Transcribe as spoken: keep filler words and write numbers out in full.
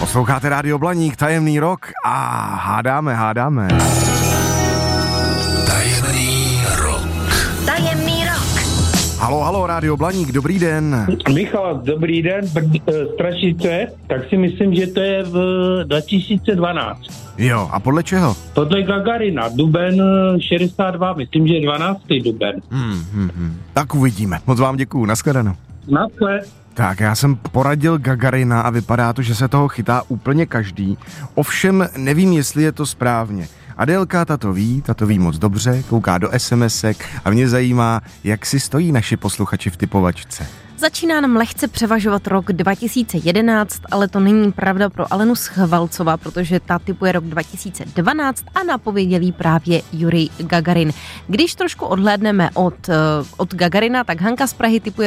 Posloucháte Rádio Blaník, tajemný rok a hádáme, hádáme. Tajemný rok. Tajemný rok. Halo, halo, Rádio Blaník, dobrý den. Michal, dobrý den, Strašice, tak si myslím, že to je v dva tisíce dvanáct. Jo, a podle čeho? Podle Gagarina, duben šedesát dva, myslím, že je dvanáctý duben. Hmm, hmm, hmm. Tak uvidíme. Moc vám děkuju, nashledanou. Naschle. Tak, já jsem poradil Gagarina a vypadá to, že se toho chytá úplně každý. Ovšem nevím, jestli je to správně. Adélka tato ví, tato ví moc dobře, kouká do SMSek a mě zajímá, jak si stojí naši posluchači v typovačce. Začíná nám lehce převažovat rok dva tisíce jedenáct, ale to není pravda pro Alenu Schvalcová, protože ta typuje rok dva tisíce dvanáct a napověděl jí právě Jurij Gagarin. Když trošku odhlédneme od, od Gagarina, tak Hanka z Prahy typuje